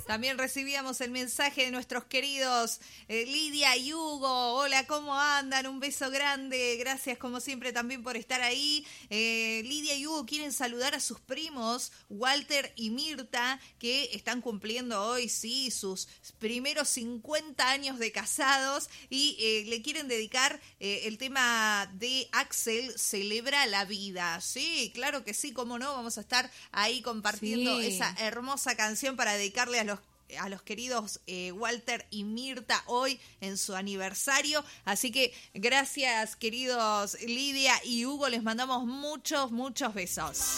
También recibíamos el mensaje de nuestros queridos Lidia y Hugo. Hola, ¿cómo andan? Un beso grande. Gracias, como siempre, también por estar ahí. Lidia y Hugo quieren saludar a sus primos, Walter y Mirta, que están cumpliendo hoy, sí, sus primeros 50 años de casados y le quieren dedicar el tema de Axel, Celebra la Vida. Sí, claro que sí, cómo no, vamos a estar ahí compartiendo esa hermosa canción para dedicarle a los queridos Walter y Mirta hoy en su aniversario. Así que gracias, queridos Lidia y Hugo, les mandamos muchos besos.